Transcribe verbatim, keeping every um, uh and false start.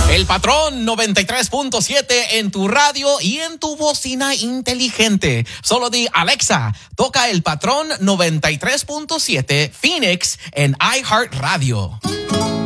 El Patrón noventa y tres punto siete en tu radio y en tu bocina inteligente. Solo di Alexa, toca El Patrón noventa y tres punto siete Phoenix en iHeartRadio.